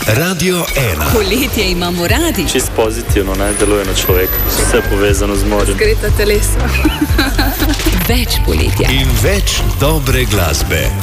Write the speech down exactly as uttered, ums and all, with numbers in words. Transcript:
Radio ena. Poletje imamo radi. Čist pozitivno, ne, deluje na človeka. Vse povezano z morjem. Zgreta telesa. Več poletja. In več dobre glasbe.